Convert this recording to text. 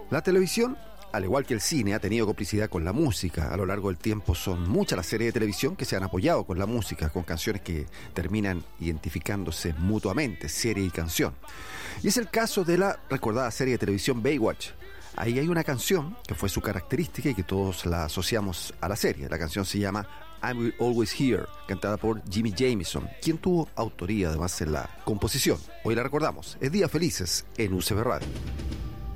La televisión, al igual que el cine, ha tenido complicidad con la música. A lo largo del tiempo son muchas las series de televisión que se han apoyado con la música, con canciones que terminan identificándose mutuamente, serie y canción. Y es el caso de la recordada serie de televisión Baywatch. Ahí hay una canción que fue su característica y que todos la asociamos a la serie. La canción se llama I'm Always Here, cantada por Jimmy Jamison, quien tuvo autoría además en la composición. Hoy la recordamos. Es Días Felices en UCB Radio.